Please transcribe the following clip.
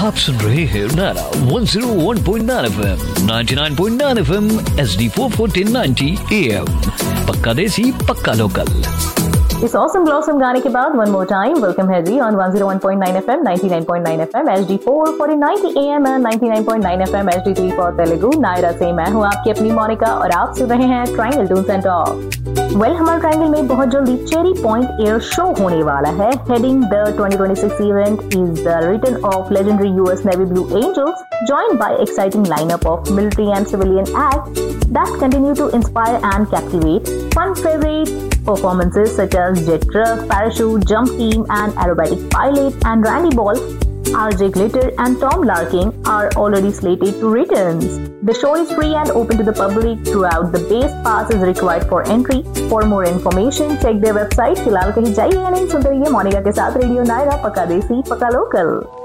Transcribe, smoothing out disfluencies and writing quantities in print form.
आप सुन रहे हैं नारा 101.9 FM, 99.9 FM, HD4 1490 AM। पक्का देसी, पक्का लोकल। इस ऑसम ब्लॉसम गाने के बाद वन मोर टाइम वेलकम है जी on 101.9 FM, 99.9 FM, HD4 1490 AM and 99.9 FM, HD3 for Telugu. Naira से मैं हूँ आपकी अपनी मोनिका और आप सुन रहे हैं ट्रायंगल टून्स एंड टॉक। हमारे ट्रायंगल में बहुत जल्दी चेरी पॉइंट एयर शो होने वाला है। Heading the 2026 event is the return of legendary US Navy Blue Angels, joined by exciting lineup of military and civilian acts that continue to inspire and captivate. Fun favorite performances such as jet truck, parachute, jump team, and aerobatic pilot and Randy Ball, RJ Glitter and Tom Larkin are already slated to return. The show is free and open to the public throughout. The base pass is required for entry. For more information, check their website. फिलहाल कहीं जाइए या नहीं, सुनते रहिए मोनिका के साथ radio Naira, पक्का देसी, पक्का लोकल।